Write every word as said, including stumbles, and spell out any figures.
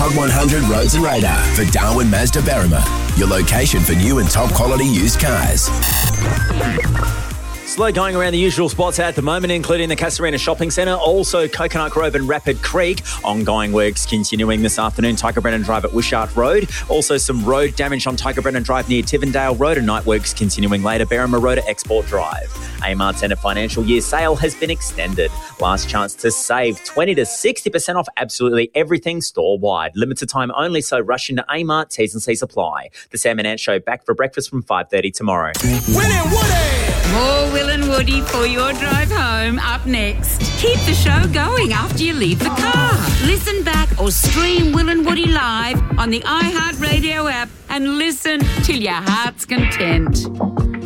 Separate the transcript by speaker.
Speaker 1: Hot one hundred Roads and Radar for Darwin Mazda Berrima, your location for new and top quality used cars.
Speaker 2: Slow going around the usual spots at the moment, including the Casuarina Shopping Centre, also Coconut Grove and Rapid Creek. Ongoing works continuing this afternoon, Tiger Brennan Drive at Wishart Road. Also some road damage on Tiger Brennan Drive near Tivendale Road, and night works continuing later, Berrima Road at Export Drive. Amart Centre financial year sale has been extended. Last chance to save twenty to sixty percent off absolutely everything store-wide. Limited time only, so rush into Amart. T's and C's apply. The Sam and Ant Show back for breakfast from five thirty tomorrow.
Speaker 3: Will and Woody!
Speaker 4: More Will and Woody for your drive home up next. Keep the show going after you leave the car. Listen back or stream Will and Woody live on the iHeartRadio app and listen till your heart's content.